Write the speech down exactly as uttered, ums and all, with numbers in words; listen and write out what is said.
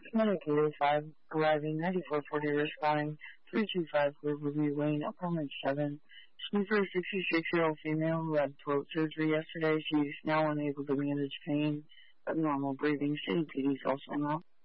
Medicated five arriving, ninety-four forty responding, three two five Riverview Lane, appointment seven. Speaking for a sixty-six-year-old female who had throat surgery yesterday. She's now unable to manage pain, but normal breathing. City P D is also now.